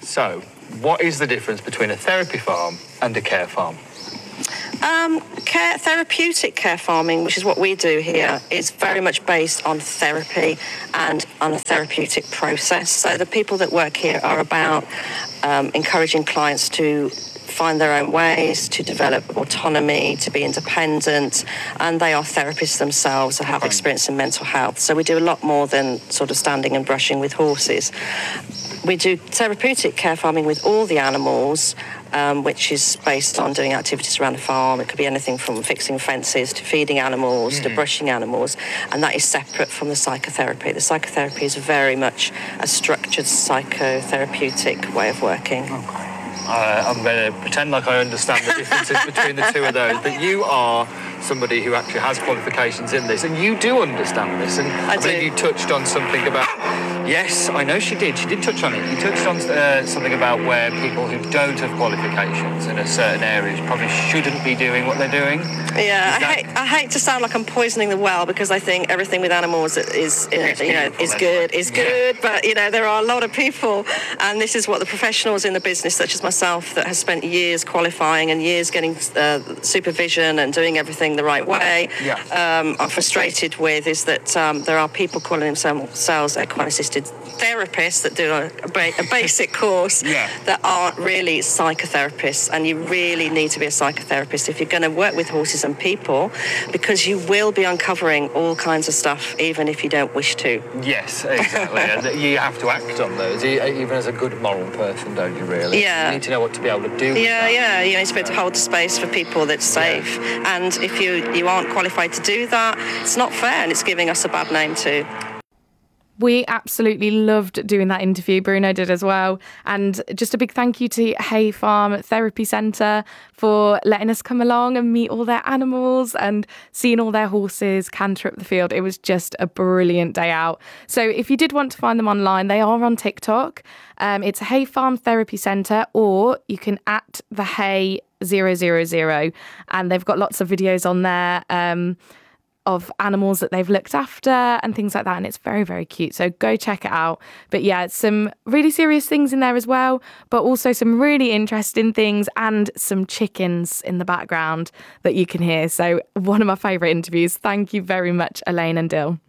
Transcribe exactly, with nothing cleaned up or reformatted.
So, what is the difference between a therapy farm and a care farm? Um, care, therapeutic care farming, which is what we do here, is very much based on therapy and on a therapeutic process. So the people that work here are about um, encouraging clients to find their own ways, to develop autonomy, to be independent, and they are therapists themselves that have experience in mental health. So we do a lot more than sort of standing and brushing with horses. We do therapeutic care farming with all the animals, um, which is based on doing activities around the farm. It could be anything from fixing fences to feeding animals mm-hmm. to brushing animals, and that is separate from the psychotherapy. The psychotherapy is very much a structured psychotherapeutic way of working. Okay. Uh, I'm going to pretend like I understand the differences between the two of those, but you are somebody who actually has qualifications in this, and you do understand this, and I, I believe you touched on something about... Yes, I know she did. She did touch on it. You touched on uh, something about where people who don't have qualifications in a certain areas probably shouldn't be doing what they're doing. Yeah, I, that... hate, I hate to sound like I'm poisoning the well, because I think everything with animals is, is you know, is good, is good, yeah. But, you know, there are a lot of people, and this is what the professionals in the business, such as myself, that has spent years qualifying and years getting uh, supervision and doing everything the right way, yeah. um, are frustrated with, is that um, there are people calling themselves equine assisted therapists that do a, a, ba- a basic course yeah. that aren't really psychotherapists, and you really need to be a psychotherapist if you're going to work with horses and people, because you will be uncovering all kinds of stuff even if you don't wish to. Yes, exactly. And you have to act on those, even as a good moral person, don't you, really? Yeah. You need to know what to be able to do with Yeah, that. yeah. You need to be able to hold the space for people that's safe. Yeah. And if you, you aren't qualified to do that, it's not fair, and it's giving us a bad name too. We absolutely loved doing that interview. Bruno did as well. And just a big thank you to Hay Farm Therapy Centre for letting us come along and meet all their animals and seeing all their horses canter up the field. It was just a brilliant day out. So if you did want to find them online, they are on TikTok. Um, it's Hay Farm Therapy Centre, or you can at the Hay zero zero zero, and they've got lots of videos on there. Um, of animals that they've looked after and things like that, and it's very, very cute, so go check it out. But yeah, some really serious things in there as well, but also some really interesting things and some chickens in the background that you can hear. So one of my favourite interviews. Thank you very much, Elaine and Dill.